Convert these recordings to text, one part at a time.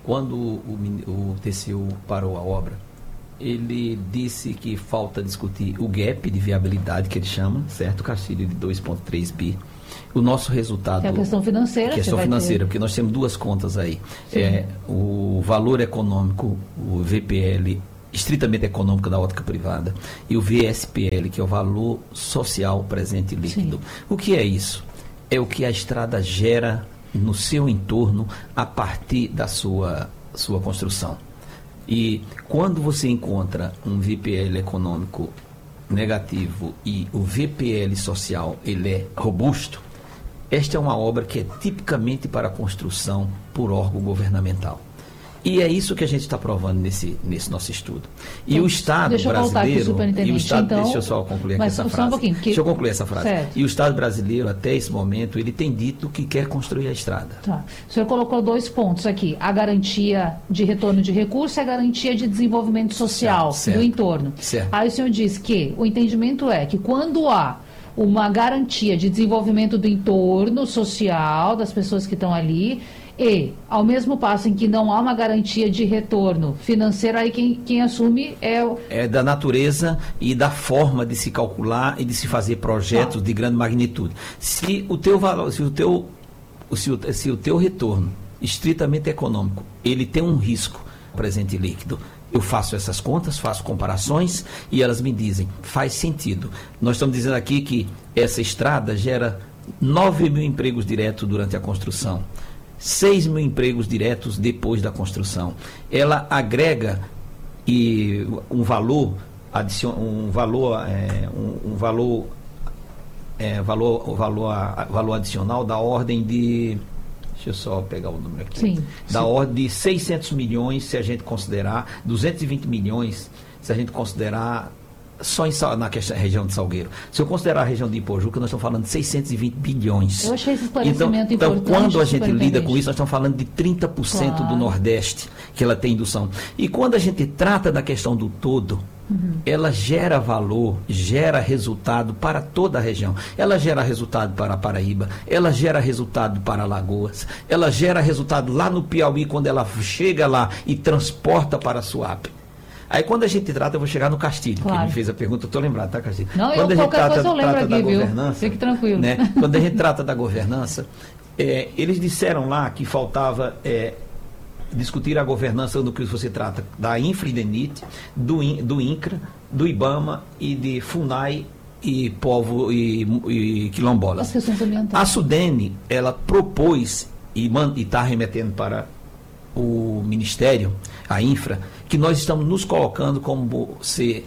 quando o TCU parou a obra, ele disse que falta discutir o gap de viabilidade, que ele chama, certo, Castilho, de 2,3 bi. O nosso resultado... Que é a questão financeira. Questão financeira, porque nós temos duas contas aí. O valor econômico, o VPL, estritamente econômico da ótica privada, e o VSPL, que é o valor social presente líquido. Sim. O que é isso? É o que a estrada gera no seu entorno a partir da sua construção. E quando você encontra um VPL econômico negativo e o VPL social ele é robusto, esta é uma obra que é tipicamente para construção por órgão governamental. E é isso que a gente está provando nesse nosso estudo. E então, o Estado brasileiro... E o Estado, então, deixa eu só concluir aqui essa frase. Deixa eu concluir essa frase. Certo. E o Estado brasileiro, até esse momento, ele tem dito que quer construir a estrada. Tá. O senhor colocou 2 pontos aqui. A garantia de retorno de recurso e a garantia de desenvolvimento social do entorno. Certo. Aí o senhor diz que o entendimento é que quando há uma garantia de desenvolvimento do entorno social das pessoas que estão ali... E, ao mesmo passo em que não há uma garantia de retorno financeiro, aí quem assume é da natureza e da forma de se calcular e de se fazer projetos de grande magnitude. Se o teu valor, se o teu retorno estritamente econômico, ele tem um risco presente líquido, eu faço essas contas, faço comparações e elas me dizem, faz sentido. Nós estamos dizendo aqui que essa estrada gera 9 mil empregos diretos durante a construção. 6 mil empregos diretos depois da construção. Ela agrega um valor adicional da ordem de... Deixa eu só pegar o número aqui. Sim, da ordem de 600 milhões, se a gente considerar, 220 milhões, se a gente considerar só na região de Salgueiro. Se eu considerar a região de Ipojuca, nós estamos falando de 620 bilhões. Eu achei esse esclarecimento importante. Então, quando a gente lida com isso, nós estamos falando de 30% do Nordeste que ela tem indução. E quando a gente trata da questão do todo, ela gera valor, gera resultado para toda a região. Ela gera resultado para a Paraíba, ela gera resultado para Alagoas, ela gera resultado lá no Piauí, quando ela chega lá e transporta para a Suape. Aí quando a gente trata, eu vou chegar no Castilho, que me fez a pergunta, eu estou lembrado, tá, Castilho? Não, quando qualquer coisa eu lembro aqui, viu? Fique tranquilo. Né? Quando a gente trata da governança, eles disseram lá que faltava discutir a governança no que você trata da Infra-DENIT, do INCRA, do IBAMA e de FUNAI e povo e quilombolas. A SUDENE, ela propôs e está remetendo para o Ministério, a Infra, que nós estamos nos colocando como ser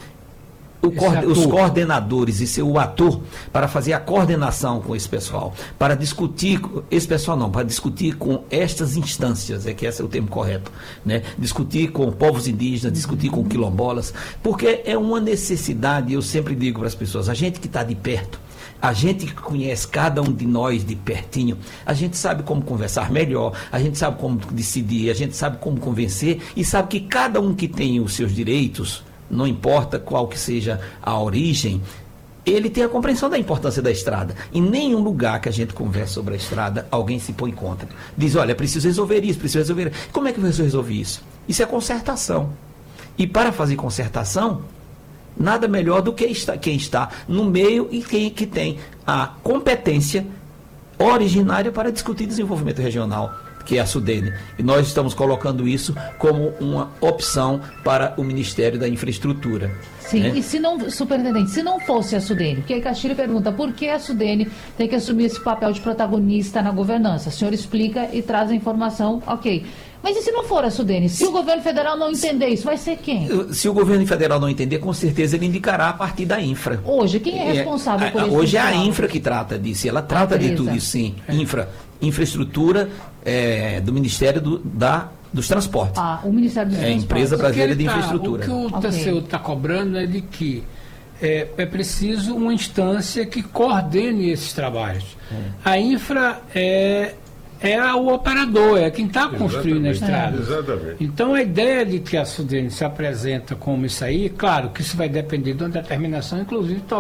os coordenadores e ser o ator para fazer a coordenação com esse pessoal, para discutir, para discutir com estas instâncias, que esse é o termo correto, né? Discutir com povos indígenas, discutir com quilombolas, porque é uma necessidade, eu sempre digo para as pessoas, a gente que está de perto, a gente que conhece cada um de nós de pertinho, a gente sabe como conversar melhor, a gente sabe como decidir, a gente sabe como convencer e sabe que cada um que tem os seus direitos, não importa qual que seja a origem, ele tem a compreensão da importância da estrada. Em nenhum lugar que a gente conversa sobre a estrada, alguém se põe contra. Diz, olha, preciso resolver isso, preciso resolver isso. Como é que eu resolver isso? Isso é concertação. E para fazer concertação, nada melhor do que quem está no meio e quem que tem a competência originária para discutir desenvolvimento regional, que é a SUDENE. E nós estamos colocando isso como uma opção para o Ministério da Infraestrutura. Sim, né? E se não, superintendente, se não fosse a SUDENE, porque aí Castilho pergunta por que a SUDENE tem que assumir esse papel de protagonista na governança? O senhor explica e traz a informação, ok. Mas e se não for a SUDENE? Se o governo federal não entender isso, vai ser quem? Se o governo federal não entender, com certeza ele indicará a partir da Infra. Hoje, quem é responsável por isso? Hoje é a Infra que trata disso, ela trata de tudo isso, sim. Infraestrutura do Ministério dos Transportes. O Ministério dos Transportes. Empresa Brasileira de Infraestrutura. O que o TCU está cobrando é de que é preciso uma instância que coordene esses trabalhos. A Infra é o operador, é quem está construindo a estrada. Exatamente. Então a ideia de que a SUDENE se apresenta como isso aí, claro que isso vai depender de uma determinação, inclusive